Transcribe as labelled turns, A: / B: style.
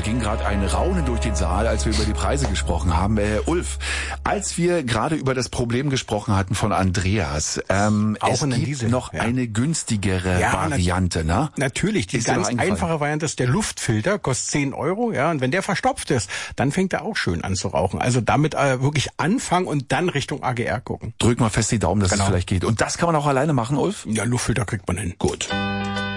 A: ging gerade ein Raunen durch den Saal, als wir über die Preise gesprochen haben. Ulf, als wir gerade über das Problem gesprochen hatten von Andreas, es gibt noch eine günstigere Variante, ne?
B: Natürlich, die ganz einfache Variante ist der Luftfilter, kostet 10 €, ja, und wenn der verstopft ist, dann fängt er auch schön an zu rauchen. Also damit wirklich anfangen und dann Richtung AGR gucken.
A: Drück mal fest die Daumen, dass es vielleicht geht. Und das kann man auch alleine machen, Ulf?
B: Ja, Luftfilter kriegt man hin.
A: Gut.